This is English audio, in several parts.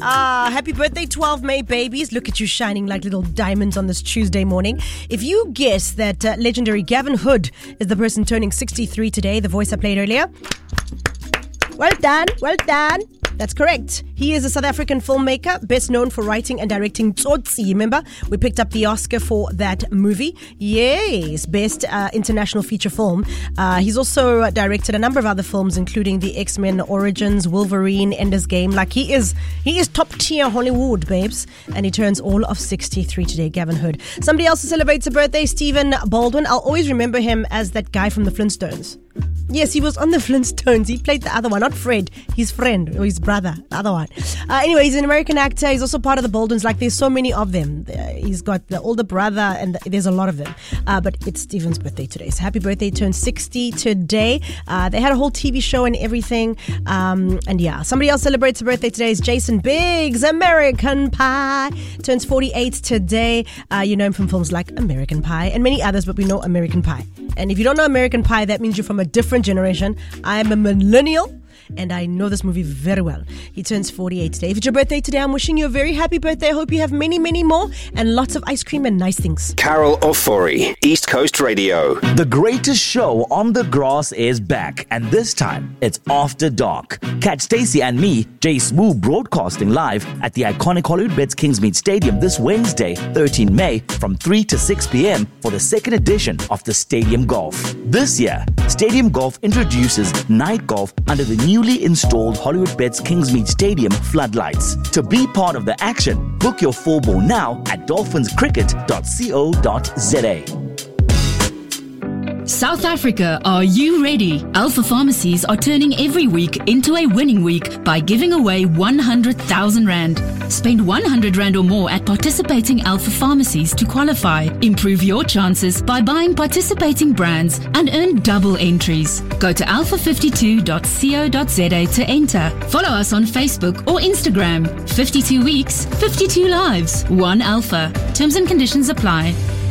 Happy birthday, 12 May babies. Look at you shining like little diamonds on this Tuesday morning. If you guess that legendary Gavin Hood is the person turning 63 today, the voice I played earlier, well done, well done. That's correct. He is a South African filmmaker, best known for writing and directing Tsotsi. Remember, we picked up the Oscar for that movie. Yes, best international feature film. He's also directed a number of other films, including the X-Men Origins, Wolverine, Ender's Game. Like he is top tier Hollywood, babes. And he turns all of 63 today, Gavin Hood. Somebody else who celebrates a birthday, Stephen Baldwin. I'll always remember him as that guy from the Flintstones. Yes, he was on the Flintstones. He played the other one, not Fred, his friend or his brother, the other one. Anyway, he's an American actor. He's also part of the Baldwins. Like, there's so many of them. He's got the older brother, and there's a lot of them. But it's Stephen's birthday today. So happy birthday, turned 60 today. They had a whole TV show and everything. And yeah, somebody else celebrates a birthday today is Jason Biggs, American Pie. Turns 48 today. You know him from films like American Pie and many others, but we know American Pie. And if you don't know American Pie, that means you're from a different generation. I am a millennial, and I know this movie very well. He turns 48 today. If it's your birthday today, I'm wishing you a very happy birthday. I hope you have many, many more and lots of ice cream and nice things. Carol Ofori, East Coast Radio. The greatest show on the grass is back, and this time it's After Dark. Catch Stacey and me, Jay Smooth, broadcasting live at the iconic Hollywoodbets Kingsmead Stadium this Wednesday, 13 May, from 3 to 6 p.m. for the second edition of the Stadium Golf. This year, Stadium Golf introduces night golf under the newly installed Hollywoodbets Kingsmead Stadium floodlights. To be part of the action, book your 4-ball now at dolphinscricket.co.za. South Africa, are you ready? Alpha Pharmacies are turning every week into a winning week by giving away 100,000 Rand. Spend 100 Rand or more at participating Alpha Pharmacies to qualify. Improve your chances by buying participating brands and earn double entries. Go to alpha52.co.za to enter. Follow us on Facebook or Instagram. 52 weeks, 52 lives, 1 Alpha. Terms and conditions apply.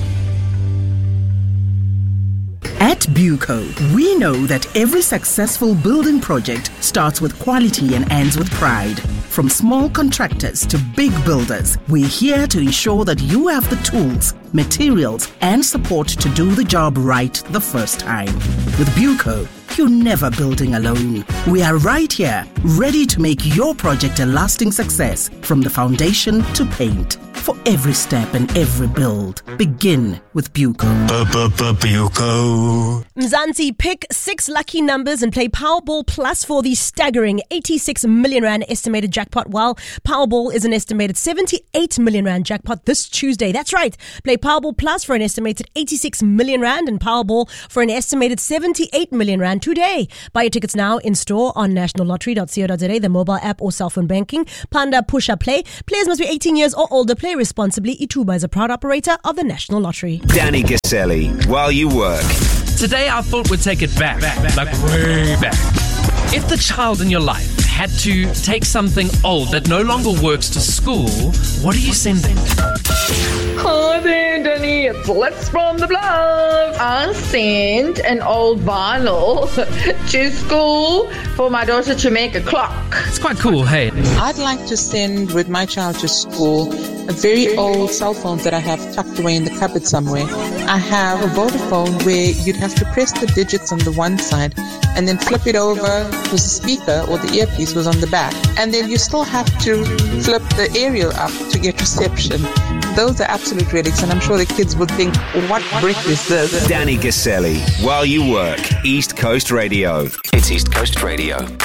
At Buco, we know that every successful building project starts with quality and ends with pride. From small contractors to big builders, we're here to ensure that you have the tools, materials, and support to do the job right the first time. With Buco, you're never building alone. We are right here, ready to make your project a lasting success, from the foundation to paint. For every step and every build, begin with Buco. Buco. Mzansi, pick 6 lucky numbers and play Powerball Plus for the staggering 86 million Rand estimated jackpot, while Powerball is an estimated 78 million Rand jackpot this Tuesday. That's right. Play Powerball Plus for an estimated 86 million Rand and Powerball for an estimated 78 million Rand today. Buy your tickets now in store on nationallottery.co.za, the mobile app or cell phone banking. Panda Pusha Play. Players must be 18 years or older. Play responsibly. Ituba is a proud operator of the National Lottery. Danny Gaselli, while you work. Today I thought we'd take it back, like way back. If the child in your life had to take something old that no longer works to school, what are you sending? Hi there, Danny. It's Liz from the Bluff. I sent an old vinyl to school for my daughter to make a clock. It's quite cool, hey. I'd like to send with my child to school a very old cell phone that I have tucked away in the cupboard somewhere. I have a Vodafone where you'd have to press the digits on the one side and then flip it over because the speaker or the earpiece was on the back. And then you still have to flip the aerial up to get reception. Those are absolute relics, and I'm sure the kids would think, what brick is this? Danny Gaselli, while you work. East Coast Radio. It's East Coast Radio.